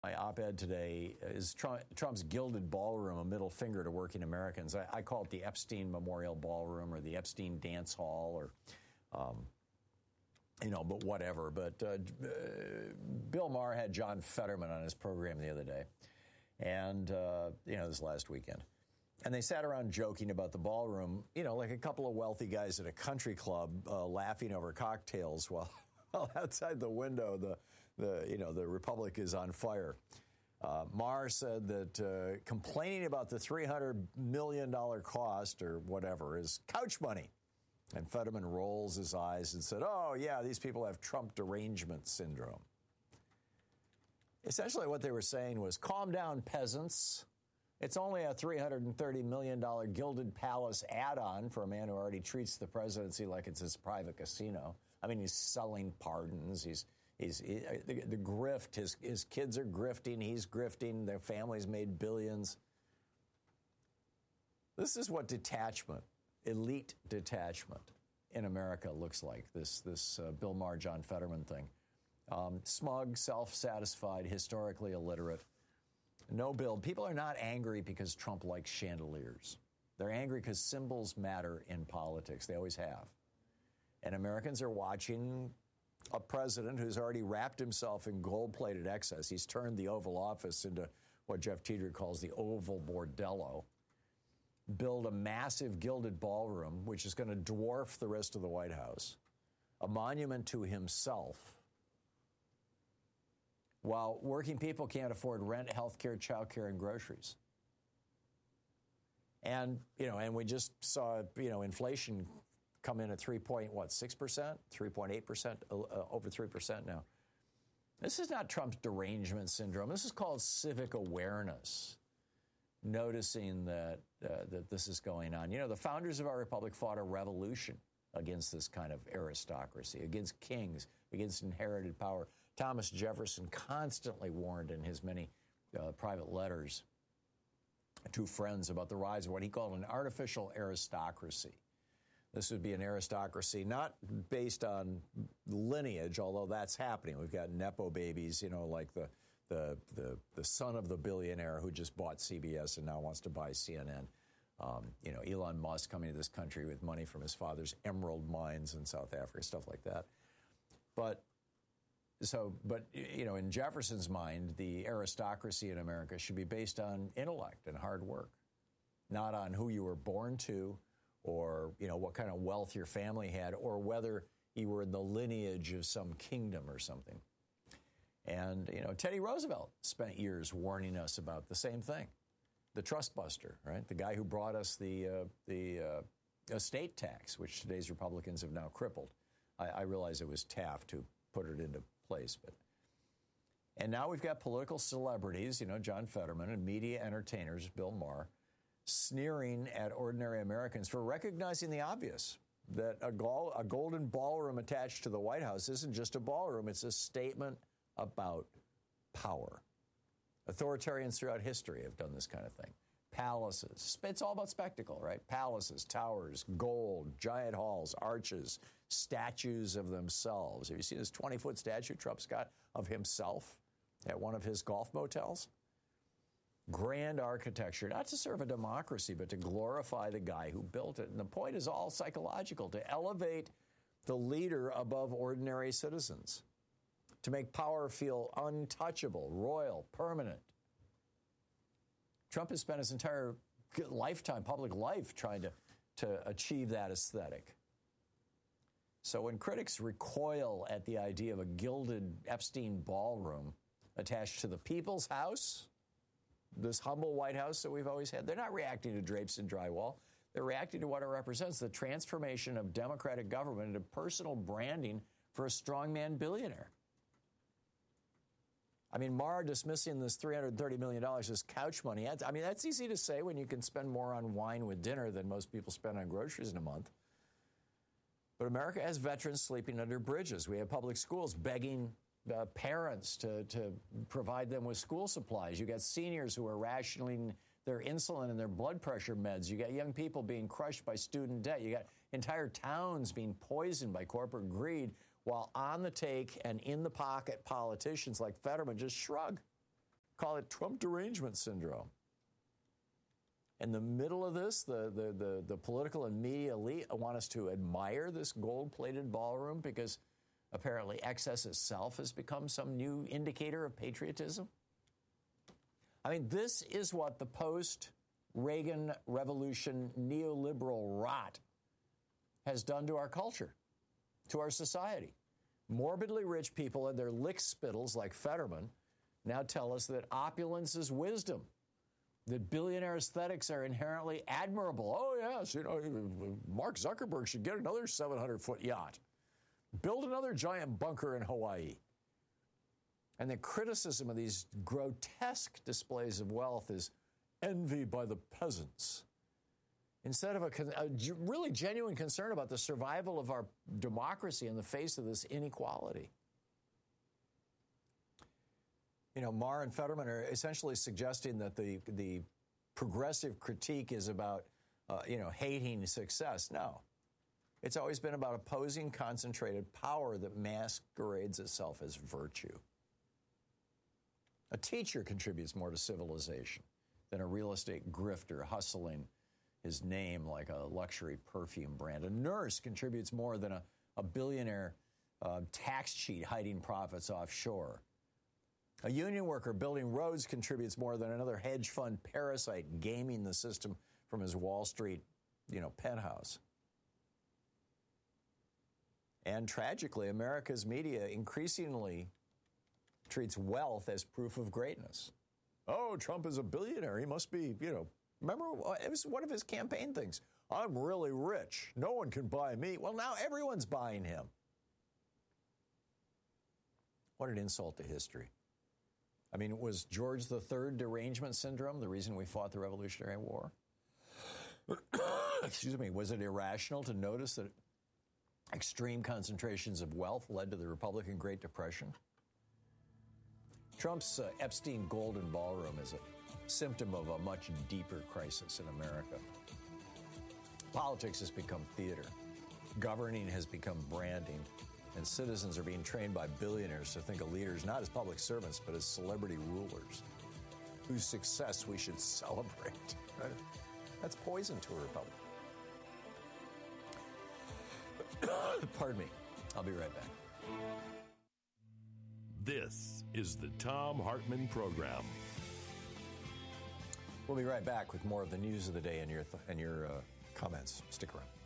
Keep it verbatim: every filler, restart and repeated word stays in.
My op-ed today is Trump, Trump's gilded ballroom, a middle finger to working Americans. I, I call it the Epstein Memorial Ballroom or the Epstein Dance Hall or, um, you know, but whatever. But uh, uh, Bill Maher had John Fetterman on his program the other day, and, uh, you know, this last weekend. And they sat around joking about the ballroom, you know, like a couple of wealthy guys at a country club uh, laughing over cocktails while, while outside the window the the you know the Republic is on fire. Uh, Maher said that uh, complaining about the three hundred million dollars cost or whatever is couch money. And Fetterman rolls his eyes and said, oh, yeah, these people have Trump derangement syndrome. Essentially what they were saying was, calm down, peasants. It's only a three hundred thirty million dollars gilded palace add-on for a man who already treats the presidency like it's his private casino. I mean, he's selling pardons. He's he's he, the, the grift. His his kids are grifting. He's grifting. Their family's made billions. This is what detachment, elite detachment in America looks like. This this uh, Bill Maher, John Fetterman thing. Um, smug, self-satisfied, historically illiterate. No build. People are not angry because Trump likes chandeliers. They're angry because symbols matter in politics. They always have. And Americans are watching a president who's already wrapped himself in gold-plated excess. He's turned the Oval Office into what Jeff Tiedrich calls the Oval Bordello. Build a massive gilded ballroom, which is going to dwarf the rest of the White House. A monument to himself. While working people can't afford rent, health care, child care, and groceries. And, you know, and we just saw, you know, inflation come in at three point, what, six percent? three point eight percent, uh, over three percent now. This is not Trump's derangement syndrome. This is called civic awareness. Noticing that, uh, that this is going on. You know, the founders of our republic fought a revolution against this kind of aristocracy, against kings, against inherited power. Thomas Jefferson constantly warned in his many uh, private letters to friends about the rise of what he called an artificial aristocracy. This would be an aristocracy not based on lineage, although that's happening. We've got Nepo babies, you know, like the the the, the son of the billionaire who just bought C B S and now wants to buy C N N. Um, you know, Elon Musk coming to this country with money from his father's emerald mines in South Africa, stuff like that. But so, but, you know, in Jefferson's mind, the aristocracy in America should be based on intellect and hard work, not on who you were born to or, you know, what kind of wealth your family had or whether you were in the lineage of some kingdom or something. And, you know, Teddy Roosevelt spent years warning us about the same thing. The trust buster, right? The guy who brought us the uh, the uh, estate tax, which today's Republicans have now crippled. I, I realize it was Taft who put it into place, but and now we've got political celebrities, you know, John Fetterman, and media entertainers, Bill Maher, sneering at ordinary Americans for recognizing the obvious that a, gol- a golden ballroom attached to the White House isn't just a ballroom; it's a statement about power. Authoritarians throughout history have done this kind of thing. Palaces. It's all about spectacle, right? Palaces, towers, gold, giant halls, arches, statues of themselves. Have you seen this twenty-foot statue Trump's got of himself at one of his golf motels? Grand architecture, not to serve a democracy, but to glorify the guy who built it. And the point is all psychological, to elevate the leader above ordinary citizens. To make power feel untouchable, royal, permanent. Trump has spent his entire lifetime, public life, trying to, to achieve that aesthetic. So when critics recoil at the idea of a gilded Epstein ballroom attached to the people's house, this humble White House that we've always had, they're not reacting to drapes and drywall. They're reacting to what it represents, the transformation of democratic government into personal branding for a strongman billionaire. I mean, Maher dismissing this three hundred thirty million dollars as couch money. I mean, that's easy to say when you can spend more on wine with dinner than most people spend on groceries in a month. But America has veterans sleeping under bridges. We have public schools begging uh, parents to, to provide them with school supplies. You got seniors who are rationing their insulin and their blood pressure meds. You got young people being crushed by student debt. You got entire towns being poisoned by corporate greed, while on the take and in the pocket politicians like Fetterman just shrug. Call it Trump derangement syndrome. In the middle of this, the, the, the, the political and media elite want us to admire this gold-plated ballroom because apparently excess itself has become some new indicator of patriotism. I mean, this is what the post-Reagan revolution neoliberal rot has done to our culture, to our society. Morbidly rich people and their lickspittles like Fetterman now tell us that opulence is wisdom, that billionaire aesthetics are inherently admirable. Oh, yes, you know, Mark Zuckerberg should get another seven hundred foot yacht, build another giant bunker in Hawaii. And the criticism of these grotesque displays of wealth is envy by the peasants, instead of a, a really genuine concern about the survival of our democracy in the face of this inequality. You know, Maher and Fetterman are essentially suggesting that the the progressive critique is about, uh, you know, hating success. No. It's always been about opposing concentrated power that masquerades itself as virtue. A teacher contributes more to civilization than a real estate grifter hustling his name like a luxury perfume brand. A nurse contributes more than a, a billionaire uh, tax cheat hiding profits offshore. A union worker building roads contributes more than another hedge fund parasite gaming the system from his Wall Street, you know, penthouse. And tragically, America's media increasingly treats wealth as proof of greatness. Oh, Trump is a billionaire. He must be, you know, remember, it was one of his campaign things. I'm really rich. No one can buy me. Well, now everyone's buying him. What an insult to history. I mean, was George the Third derangement syndrome the reason we fought the Revolutionary War? Excuse me. Was it irrational to notice that extreme concentrations of wealth led to the Republican Great Depression? Trump's uh, Epstein Golden Ballroom is a symptom of a much deeper crisis in America. Politics has become theater. Governing has become branding. And citizens are being trained by billionaires to think of leaders not as public servants, but as celebrity rulers whose success we should celebrate. Right? That's poison to a republic. Pardon me. I'll be right back. This is the Thom Hartmann Program. We'll be right back with more of the news of the day and your, th- and your uh, comments. Stick around.